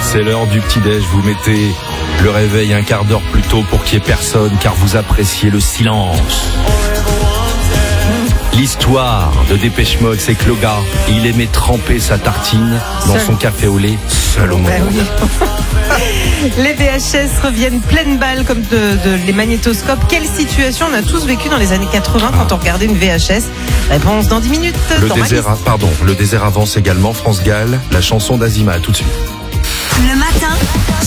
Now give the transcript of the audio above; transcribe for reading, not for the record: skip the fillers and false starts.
C'est l'heure du petit-déj, vous mettez le réveil un quart d'heure plus tôt pour qu'il n'y ait personne, car vous appréciez le silence. L'histoire de Dépêche Mode, c'est que le gars, il aimait tremper sa tartine dans son café au lait, seul au monde. Oui. Les VHS reviennent pleine balle comme les magnétoscopes. Quelle situation on a tous vécu dans les années 80 quand on regardait une VHS? Réponse dans 10 minutes. Le désert avance également, France Gall, la chanson d'Azima, tout de suite. Le matin